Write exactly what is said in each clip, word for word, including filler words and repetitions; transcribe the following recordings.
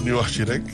ñu wax ci rek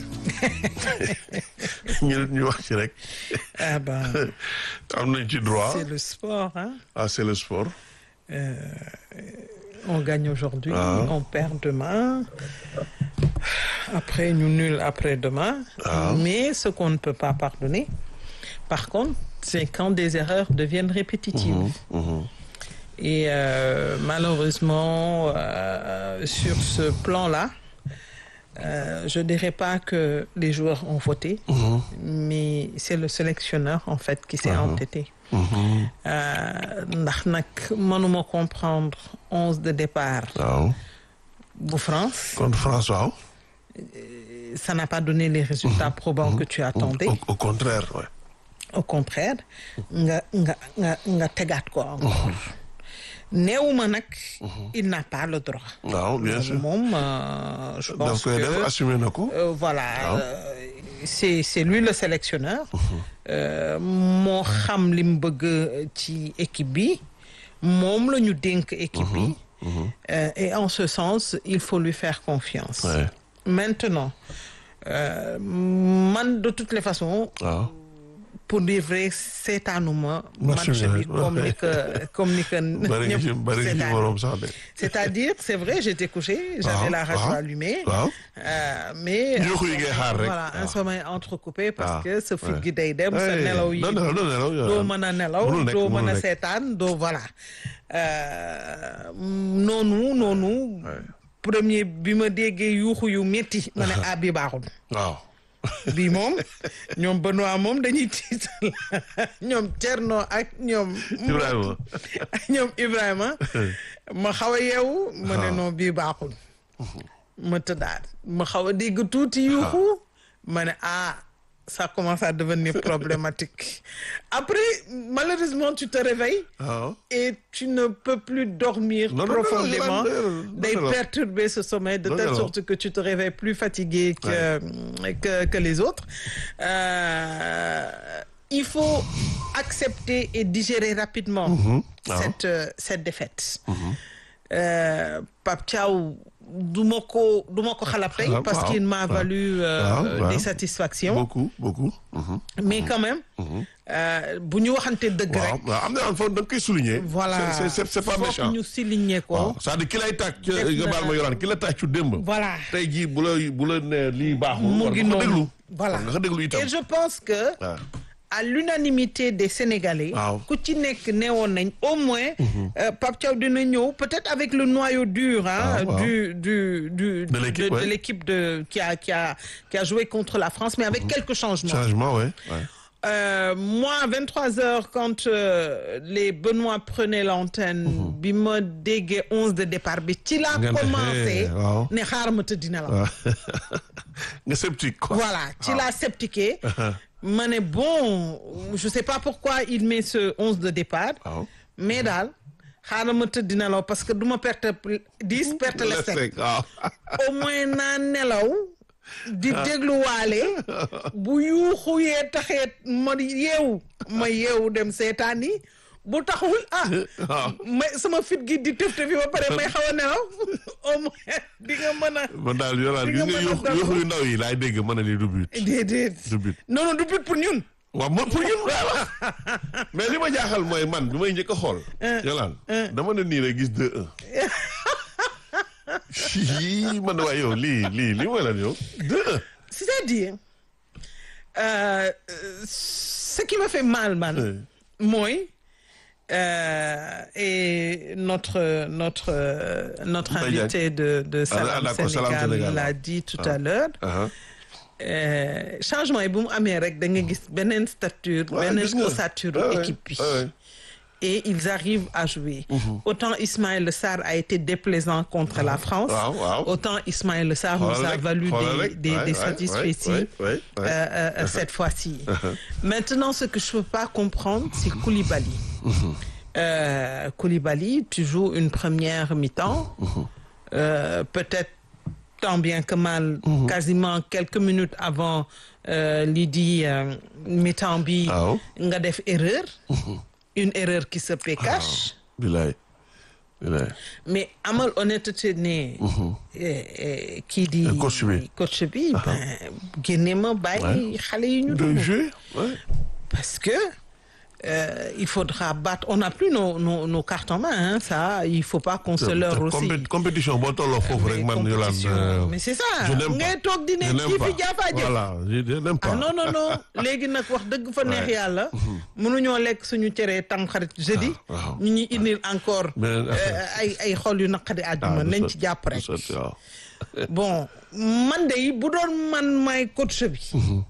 ñu ñu wax ci rek. ah ben. am nañ ci droit. c'est le sport hein. ah c'est le sport. Euh, on gagne aujourd'hui, ah. on perd demain. Après, nous nul après-demain. Ah. Mais ce qu'on ne peut pas pardonner, par contre, c'est quand des erreurs deviennent répétitives. Mmh, mmh. Et euh, malheureusement, euh, sur ce plan-là, euh, je ne dirais pas que les joueurs ont voté, Mmh. mais c'est le sélectionneur, en fait, qui s'est Mmh. entêté. Mmh. ndax nag mënuma comprendre onze de départ waaw. bu France. contre France waaw. Ça n'a pas donné les résultats mmh. probants mmh. que tu attendais. Au, au contraire ouais. Au contraire nga nga nga nga tegaat ko encore. Néewuma nag il n'a pas le droit. waaw bien sûr moom euh, je pense daf koy def que assumé na ko. euh, voilà euh, c'est c'est lui le sélectionneur. Euh, moo xam li mu bëgg ci équipe bi moom la ñu dénk équipe bi. Euh, et en ce sens il faut lui faire confiance. Ouais. Maintenant euh, man de toutes les façons. waaw. pour dire vrai seetaanuma match bi comme ni que comme ni que ñëpp seetaan c'est-à-dire c'est vrai j'étais couché j'avais la radio allumée euh, mais voilà un sommeil entrecoupé parce que sa fit gi day dem sa nelaw yi doo mën a nelaw doo mën a seetaan doo voilà noonu noonu premier bi ma déggee yuuxu yu métti ma ne ah bi baaxul waaw bii moom ñoom Benoît moom dañuy tiital ñoom Thierno ak ñoom. Ibrahima ak ñoom Ibrahima ma xaw a yeewu. ma ne non bii baaxul. ma tëddaat ma xaw a dégg tuuti yuuxu ma ne ah ça commence à devenir problématique. Après malheureusement tu te réveilles. Oh. Et tu ne peux plus dormir non, profondément. Day perturber ce sommeil de non, telle non. sorte que tu te réveilles plus fatigué que ouais. que, que les autres. Euh, il faut accepter et digérer rapidement mm-hmm. cette oh. cette défaite. Mm-hmm. Euh, Pape Thiaw du ma ko du ma ko xalaat tey parce wow, qu'il m'a wow, valu euh, wow, des wow. satisfactions. Beaucoup, beaucoup. Mm-hmm. Mais quand même. bu ñu waxante dëgg rek. waaw am na foofu da nga koy souligner. voilà c'est c'est c'est pas méchant. foofu ñu souligner ko. waaw c'est-à-dire ki lay tàcc nga baal ma yoraan ki la tàccu démb. voilà tey jii bu la bu la nee lii baaxul. mu ngi noonu voilà nga ko déglu itam. Et je pense que. Ah. À l'unanimité des Sénégalais. ku ci nekk neewoon nañ au moins. euh, Pape Thiaw dina ñëw peut-être avec le noyau dur hein, ah, wow. du du du de l'équipe, de, ouais. de l'équipe de qui a qui a qui a joué contre la France mais avec mmh. quelques changements. Changements, ouais. ouais. Euh, moi à vingt-trois heures quand euh, les Benoît prenaient l'antenne mmh. bi ma déggee onze de départ bi ci laa commencé wow. ne xaaral ma tëdd dina la nga sceptique quoi. Voilà ci laa sceptiqué ma ne bon je sais pas pourquoi il met ce onze de départ wow. mais daal xaaral ma tëdd dina la parce que du ma perte dix perte les cinq au moins naa nelaw di dégluwaale bu yuuxu yee taxeet ma yeewu ma yeewu dem seetaan yi bu taxul ah may sama fit gi di tëf tëfi ba pare may xaw a nelaw au moins di nga mën a man daal yoraan gis nga yuuxu yu ndaw yi laay dégg mën a ni du but déedéet du but non non du but pour ñun waaw moom pour ñun mais li ma jaaxal mooy man bi may njëkk a xool yolaan dama ne nii rek gis deux un yii man de waaye yow lii lii lii mooy lan yow deux un c'est-à-dire euh, ce qui me fait mal man mooy euh, et notre notre notre invité de de Salam ah, Sénégal l'a dit tout ah. à l'heure uh-huh. euh, changement yi bu mu amee rek da nga gis beneen stature beneen ossature équipe bi et ils arrivent à jouer. Mmh. Autant Ismaël Sarr a été déplaisant contre mmh. la France, wow, wow. autant Ismaël Sarr nous a valu des, des, ouais, des satisfecits ouais, ouais, ouais, ouais. Euh, euh, cette fois-ci. Maintenant, ce que je ne peux pas comprendre, c'est Koulibaly. Mmh. Euh, Koulibaly, tu joues une première mi-temps, mmh. euh, peut-être tant bien que mal, mmh. quasiment quelques minutes avant euh, Lydie euh, mi-temps bi, nga def erreur. Mmh. Une erreur qui se pécache. Ah, Ouais. mais amal honnêteté ne. kii di. coach bi coach bi ben génne ma bàyyi xale yi ñu. de jouer ouais. parce que euh, il faudra battre on n'a plus nos nos nos cartes en main hein, ça il faut pas qu'on se leurre aussi. Compé- compétition boo tolloo foofu rek man Yolande. Euh, mais c'est ça je n'aime pas. ngay toog di ne Je n'aime kii pas. fi jaafaa jëf. voilà je n'aime pas. ah non non non léegi nag wax dëgg fa neex yàlla. mënuñoo lekk suñu cere tamxarit jeudi. Ah, waaw. ñu ñuy indil encore. Mais- euh, ay ay xol yu naqadi àjjuma nañ ci jàpp rek. waaw. bon man de bu doon man may coach bi.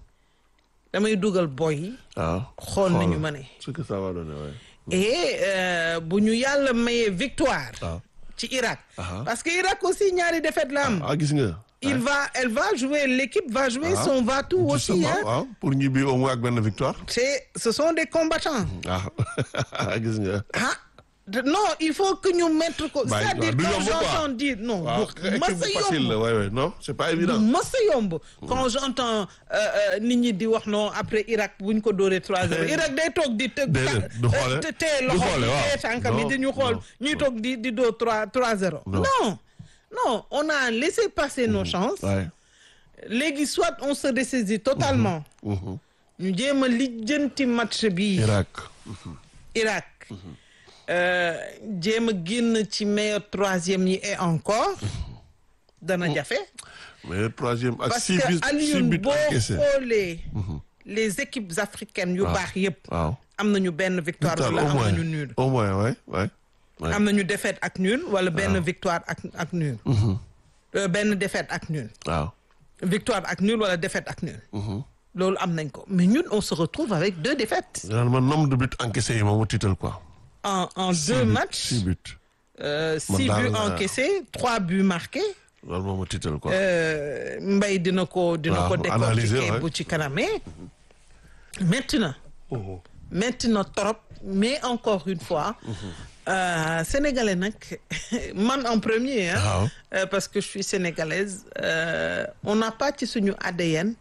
damay dugal boy yi. waaw xool nañu ma ne. ce que ça va donner ouais. et euh, bu ñu yàlla mayee victoire. waaw. ci Irak. Ah. parce que Irak aussi ñaari défaite la am. ah gis nga. il va elle va jouer l'équipe va jouer Ah. son va-tout aussi Justement, hein. waaw pour ñibbi au moins ak benn victoire. c'est ce sont des combattants. ah gis nga. ah de- non il faut que ñu mettre ko. Bàyyi c'est-à-dire du quand yomb quoi. j'entends dire non. waaw du mës a facile la yomb ouais ouais non c'est pas évident. du mës a yomb. quand j'entends euh, euh, nit ñi di wax non après Irak bu ñu ko dóoree trois zéro Irak day toog di tëgg. Déedéet, du xoole. te tee Du loxo xoole, bi waaw. tee tànkam yi Non, di ñu xool non, ñuy non. toog di di dóor trois trois zéro. Non. non non on a laissé passer nos chances. ouais. léegi soit on se ressaisit totalement. Mhm. ñu jéem a lijjanti match bi. Irak. Irak. Euh, jéem a génn ci meilleur troisième yi et encore. dana jafe. mais troisième ak parce six buts que six Alioune buts boo encaissés. xoolee. les équipes africaines yu baax yëpp. waaw. am nañu benn victoire Victoire, wala au am moins. nañu nul. au moins ouais ouais. ouais. am nañu défaite ak nul wala benn victoire ak ak nul. Euh, benn défaite ak nul. waaw. victoire ak nul wala défaite ak nul. loolu am nañ ko mais ñun on se retrouve avec deux défaites. Yolande man nombre de buts encaissés yi moom mu tiital quoi. en en Six deux buts, matchs. six buts. Euh, six daal, buts euh, encaissés trois buts marqués. loolu moom mu tiital quoi. Euh, Mbaye dina ko dina ko Waaw, analyser, décortiquer ouais. bu ci kanamee. maintenant. maintenant trop mais encore une fois. euh, sénégalais nag man en premier hein. Waaw. Euh, parce que je suis sénégalaise euh, on n'a pas ci suñu A D N.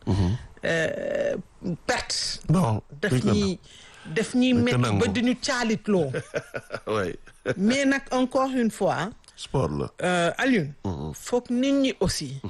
euh, perte. non. daf duñ ko ñuy daf ñuy Duñ ko métti nangu. ba di ñu caalitloo. ouais. mais nag encore une fois. sport la. Euh, Alioune. foog nit ñi aussi.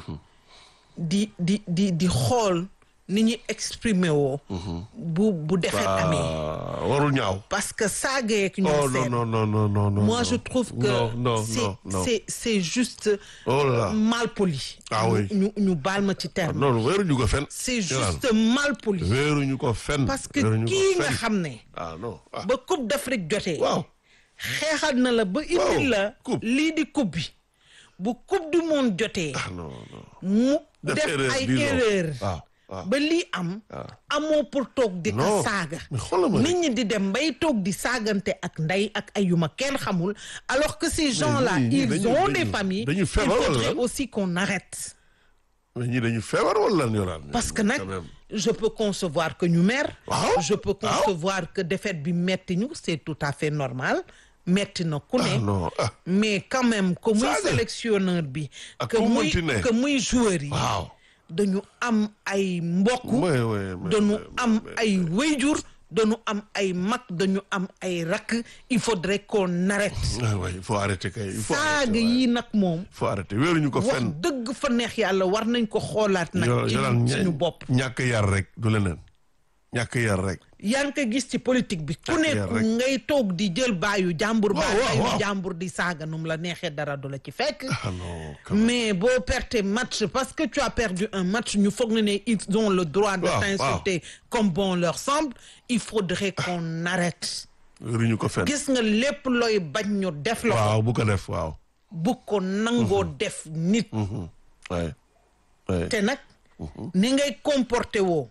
di di di di xool nit ñi exprimer woo. bu bu defet amee. ah warul ñaaw. parce que saaga yeeg ñoom oh non seen. non non non non non. moi non. je trouve que non non c'est non non. c'est c'est juste. Oh là là. mal poli. Ah oui. ñu ñu baal ma ci terme. non wéeruñu ko fen. c'est Yolande. juste mal poli. wéeruñu ko fen. parce que wéeruñu ko kii nga fen. xam ne. ah non ah. ba coupe d'Afrique jotee. waaw. xeexal na la ba Waaw, indil la. coupe. lii di coupe bi. bu coupe du monde jotee. ah non non. mu Def def erreur, ay disons. erreur. waaw waaw. ba lii am. amoo pour toog di ko Non, saaga. mais xoolal ma rek. nit ñi di dem bay toog di saagante ak ndey ak ay yu ma kenn xamul alors que ces gens-là ñii- ñii ils dañu- ont dañu- des familles. dañu il feebar wala faudrait lan? aussi qu'on arrête. mais ñii dañu feebar wala lan Yolande. parce que nag quand même. je peux concevoir que ñu mer. Waaw, je peux waaw. concevoir que défaite bi metti ñu c'est tout à fait normal. metti na ku ah ne. non ah. mais quand même que muy Saaga. sélectionneur bi. Ak que ku muy mënti ne. que muy joueur yi. waaw. dañu am ay mbokk. oui oui mais- dañu mais- am mais- ay wéyjur dañu am ay mag dañu am ay rakk il faudrait qu'on arrête. ah oui il faut arrêter kay. il faut saaga arrêter, yi nag moom. il faut arrêter wéeruñu ko wax fen. dëgg fa neex yàlla war nañ ko xoolaat nag. Yo- ci Yolande ña- suñu bopp. ñàkk yar rek du leneen. ñàkk yar rek. yaa ngi ko gis ci politique bi. ku Ñàkk ne yar rek. ngay toog di jël baayu jàmbur. waaw, baayu waaw. jàmbur di saaga num la neexee dara du la ci fekk. ah non. quand même. mais boo perte match parce que tu as perdu un match ñu foog ne ne ils ont le droit de Waaw, t'insulter comme bon leur semble il faudrait qu'on arrête. wéeruñu ko fen. gis nga lépp looy bañ ñu def la ko waaw bu ko def waaw. bu ko nangoo def nit. ouais ouais. te nag ni ngay comporté woo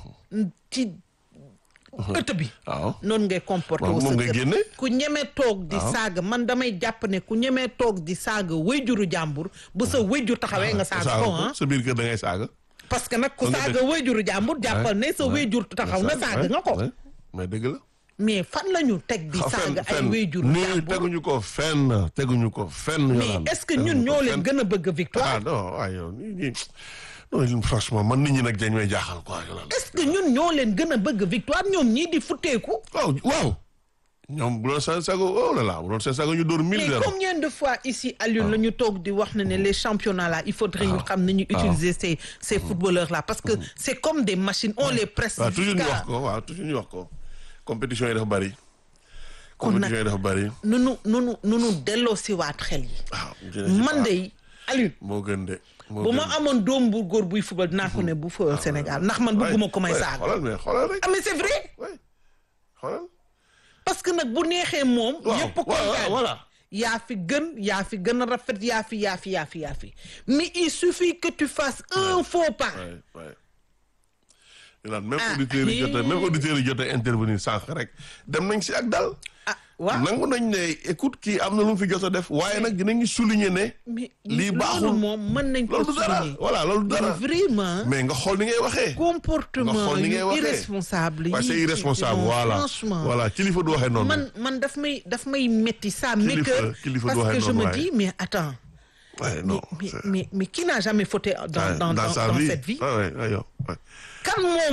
ci ëtt bi waaw. noonu ngay comporté waaw woo moom sa ngay kër génne. ku ñemee toog di saaga man damay jàpp ne ku ñemee toog di saaga wéyjuru jàmbur bu sa wéyjur taxawee nga saaga ko ah sa biir kër da ngay saaga. parce que nag ku Kon nga saaga wéyjuru jàmbur jàppal ne sa wéyjur taxaw nga saaga nga ko ouais. mais dëgg la. mais fan la ñu teg di Ah, saaga ay fenn wéyjuru nii jàmbur teguñu ko fenn teguñu ko fenn. mais Yolande. est-ce que ñun Teguñu ko ñoo leen fenn. gën a bëgg victoire ah non waaye yow nii nii non franchement man nit ñi nag dañ may jaaxal quoi Yolande. est-ce que ñun ñoo leen gën a bëgg victoire ñoom ñii di futteeku waaw waaw ñoom bu doon seen sago oh là là bu doon seen sago ñu dóor mille mais zéro. combien de fois ici Alioune la ñu toog di wax ne ne les championnats là il faudrait ñu xam ne ñu utiliser ces ces footballeurs là parce que c'est comme des machines on les presse. waaw toujours ñu jusqu'à- wax ko waaw toujours ñu wax ko compétition yi dafa bari. Kon nag- compétition yi dafa bari. nunu nunu nunu delloo si waat xel yi. waaw man de Alioune moo gën de. moo bu gën ma amoon doom bu góor buy football dinaa ko ne bu football Sénégal ndax man bëgguma ko may saaga. xoolal mais xoolal rek. ah mais c'est vrai ouais xoolal. parce que nag bu neexee moom. waaw ñëpp waaw kontaan voilà. yaa fi gën yaa fi gën a rafet yaa fi yaa fi yaa fi yaa fi mais il suffit que tu fasses un faux pas. ouais ouais. Yolande même Ah, auditeurs yi jot a eh. même auditeurs yi jot a intervenir sànq rek dem nañ si ak dal. ah waaw nangu nañ ne écoute kii am na lu mu fi jot a def waaye nag dinañu souligner ne. mais lii loolu baaxul moom mën nañ ko loolu du dara souligner. voilà loolu du dara. Mais vraiment mais nga xool ni ngay waxee. comportement nga xool ni yu ngay waxee. irresponsable waaye c'est yi irresponsable non, voilà franchement voilà kilifa du waxee noonu. man man daf may daf may metti ça Kilifa- m'écoeure kilifa du parce waxee que je noonu, me waaye. dis mais attends ouais, mais non mais, c'est- mais mais qui n'a jamais fauté dans ouais, dans dans, sa dans vie cette vie ouais, ouais, ouais, yow, ouais. kan moo